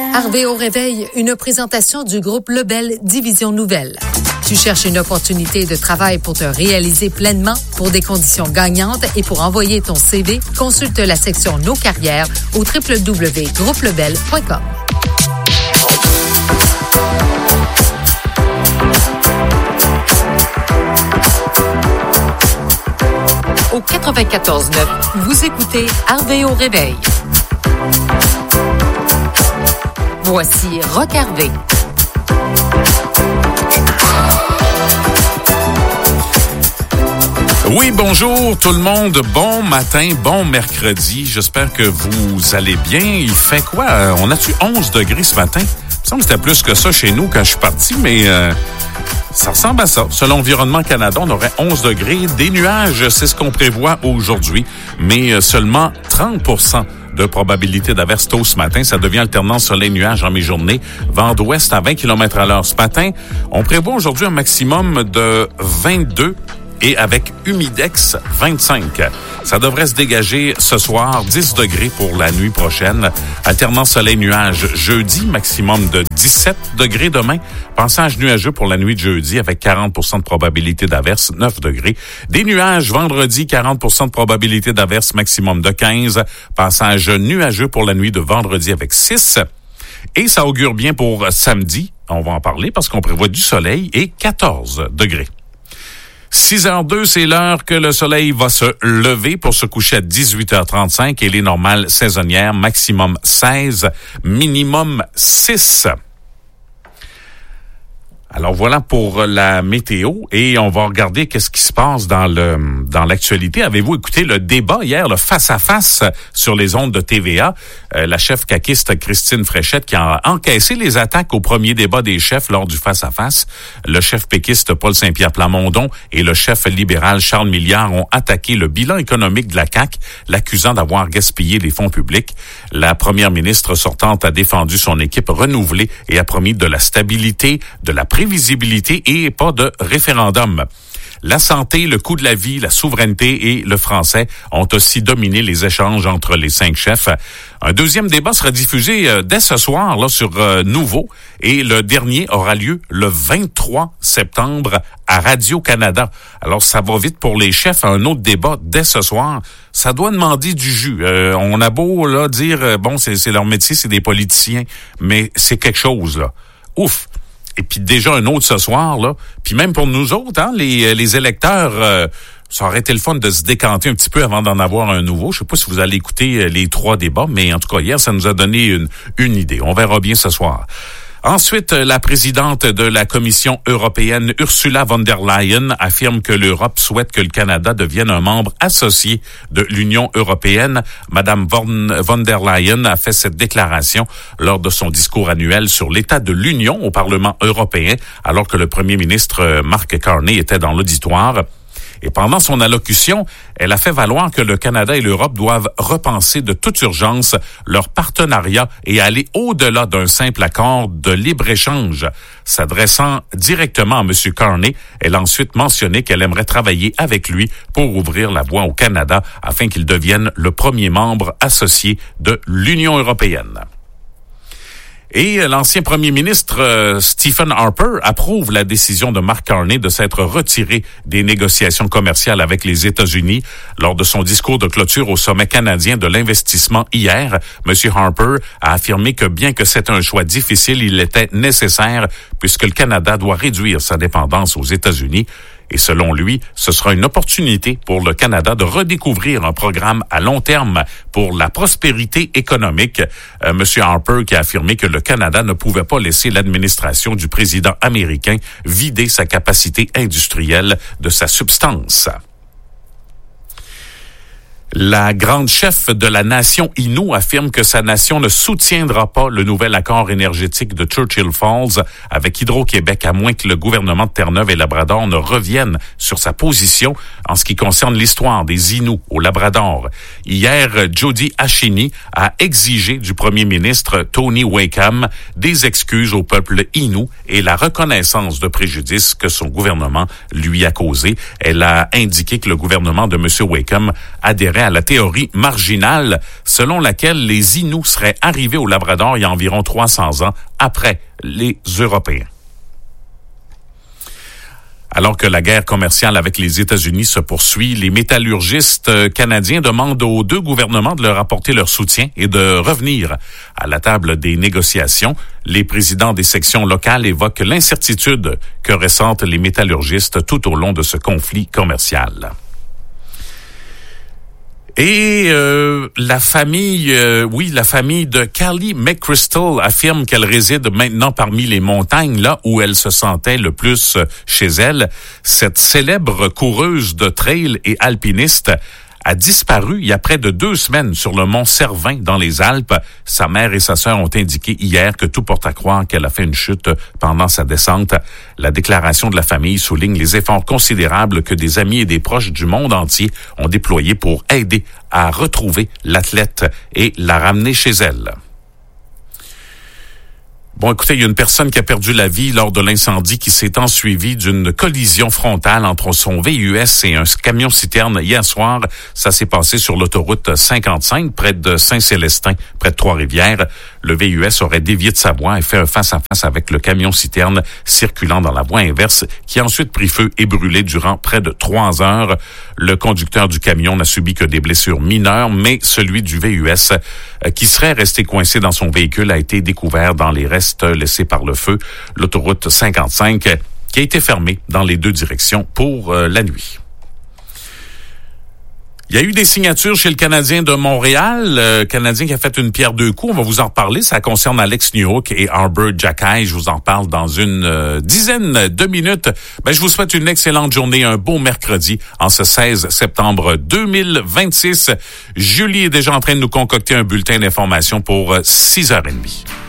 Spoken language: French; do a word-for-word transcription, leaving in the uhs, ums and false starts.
Harvey au réveil, une présentation du groupe Lebel Division Nouvelle. Tu cherches une opportunité de travail pour te réaliser pleinement, pour des conditions gagnantes et pour envoyer ton C V, consulte la section Nos carrières au w w w point groupe lebel point com. Au quatre-vingt-quatorze neuf, vous écoutez Harvey au réveil. Voici Roch Harvey. Oui, bonjour tout le monde. Bon matin, bon mercredi. J'espère que vous allez bien. Il fait quoi? On a-tu onze degrés ce matin? Il me semble que c'était plus que ça chez nous quand je suis parti, mais euh, ça ressemble à ça. Selon Environnement Canada, on aurait onze degrés. Des nuages, c'est ce qu'on prévoit aujourd'hui, mais seulement trente pour cent de probabilité d'averse tôt ce matin. Ça devient alternance soleil-nuage en mi-journée. Vent d'ouest à vingt kilomètres à l'heure ce matin. On prévoit aujourd'hui un maximum de vingt-deux et avec humidex vingt-cinq. Ça devrait se dégager ce soir, dix degrés pour la nuit prochaine. Alternance soleil-nuage jeudi, maximum de dix-sept degrés demain. Passage nuageux pour la nuit de jeudi avec quarante pour cent de probabilité d'averse, neuf degrés. Des nuages vendredi, quarante pour cent de probabilité d'averse, maximum de quinze. Passage nuageux pour la nuit de vendredi avec six. Et ça augure bien pour samedi. On va en parler parce qu'on prévoit du soleil et quatorze degrés. six heures deux, c'est l'heure que le soleil va se lever pour se coucher à dix-huit heures trente-cinq et les normales saisonnières, maximum seize, minimum six. Alors voilà pour la météo et on va regarder qu'est-ce qui se passe dans le dans l'actualité. Avez-vous écouté le débat hier, le face-à-face sur les ondes de T V A? Euh, la chef caquiste Christine Fréchette qui a encaissé les attaques au premier débat des chefs lors du face-à-face. Le chef péquiste Paul Saint-Pierre Plamondon et le chef libéral Charles Milliard ont attaqué le bilan économique de la C A Q, l'accusant d'avoir gaspillé les fonds publics. La première ministre sortante a défendu son équipe renouvelée et a promis de la stabilité, de la prévisibilité et pas de référendum. La santé, le coût de la vie, la souveraineté et le français ont aussi dominé les échanges entre les cinq chefs. Un deuxième débat sera diffusé euh, dès ce soir là sur euh, Nouveau et le dernier aura lieu le vingt-trois septembre à Radio-Canada. Alors ça va vite pour les chefs. Un autre débat dès ce soir, ça doit demander du jus. Euh, on a beau là dire euh, bon c'est, c'est leur métier, c'est des politiciens, mais c'est quelque chose là. Ouf. Et puis déjà un autre ce soir, là. Puis même pour nous autres, hein, les, les électeurs, euh, ça aurait été le fun de se décanter un petit peu avant d'en avoir un nouveau. Je sais pas si vous allez écouter les trois débats, mais en tout cas, hier, ça nous a donné une, une idée. On verra bien ce soir. Ensuite, la présidente de la Commission européenne, Ursula von der Leyen, affirme que l'Europe souhaite que le Canada devienne un membre associé de l'Union européenne. Madame von, von der Leyen a fait cette déclaration lors de son discours annuel sur l'état de l'Union au Parlement européen, alors que le premier ministre Mark Carney était dans l'auditoire. Et pendant son allocution, elle a fait valoir que le Canada et l'Europe doivent repenser de toute urgence leur partenariat et aller au-delà d'un simple accord de libre-échange. S'adressant directement à M. Carney, elle a ensuite mentionné qu'elle aimerait travailler avec lui pour ouvrir la voie au Canada afin qu'il devienne le premier membre associé de l'Union européenne. Et l'ancien premier ministre euh, Stephen Harper approuve la décision de Mark Carney de s'être retiré des négociations commerciales avec les États-Unis. Lors de son discours de clôture au sommet canadien de l'investissement hier, M. Harper a affirmé que bien que c'est un choix difficile, il était nécessaire puisque le Canada doit réduire sa dépendance aux États-Unis. Et selon lui, ce sera une opportunité pour le Canada de redécouvrir un programme à long terme pour la prospérité économique. Euh, Monsieur Harper qui a affirmé que le Canada ne pouvait pas laisser l'administration du président américain vider sa capacité industrielle de sa substance. La grande chef de la nation Innu affirme que sa nation ne soutiendra pas le nouvel accord énergétique de Churchill Falls avec Hydro-Québec, à moins que le gouvernement de Terre-Neuve et Labrador ne revienne sur sa position en ce qui concerne l'histoire des Innu au Labrador. Hier, Jody Ashini a exigé du premier ministre Tony Wakeham des excuses au peuple Innu et la reconnaissance de préjudice que son gouvernement lui a causé. Elle a indiqué que le gouvernement de M. Wakeham adhérait correspondrait à la théorie marginale selon laquelle les Inuits seraient arrivés au Labrador il y a environ trois cents ans après les Européens. Alors que la guerre commerciale avec les États-Unis se poursuit, les métallurgistes canadiens demandent aux deux gouvernements de leur apporter leur soutien et de revenir à la table des négociations. Les présidents des sections locales évoquent l'incertitude que ressentent les métallurgistes tout au long de ce conflit commercial. Et euh, la famille, euh, oui, la famille de Callie McChrystal affirme qu'elle réside maintenant parmi les montagnes, là où elle se sentait le plus chez elle. Cette célèbre coureuse de trail et alpiniste a disparu il y a près de deux semaines sur le mont Cervin dans les Alpes. Sa mère et sa sœur ont indiqué hier que tout porte à croire qu'elle a fait une chute pendant sa descente. La déclaration de la famille souligne les efforts considérables que des amis et des proches du monde entier ont déployés pour aider à retrouver l'athlète et la ramener chez elle. Bon, écoutez, il y a une personne qui a perdu la vie lors de l'incendie qui s'est ensuivi d'une collision frontale entre son V U S et un camion-citerne hier soir. Ça s'est passé sur l'autoroute cinquante-cinq, près de Saint-Célestin, près de Trois-Rivières. Le V U S aurait dévié de sa voie et fait un face-à-face avec le camion-citerne circulant dans la voie inverse, qui a ensuite pris feu et brûlé durant près de trois heures. Le conducteur du camion n'a subi que des blessures mineures, mais celui du V U S, qui serait resté coincé dans son véhicule, a été découvert dans les restes laissés par le feu. L'autoroute cinquante-cinq qui a été fermée dans les deux directions pour euh, la nuit. Il y a eu des signatures chez le Canadien de Montréal, le Canadien qui a fait une pierre deux coups. On va vous en reparler. Ça concerne Alex Newhook et Arber Xhekaj. Je vous en parle dans une euh, dizaine de minutes. Ben, je vous souhaite une excellente journée, un beau mercredi en ce seize septembre deux mille vingt-six. Julie est déjà en train de nous concocter un bulletin d'information pour euh, six heures trente.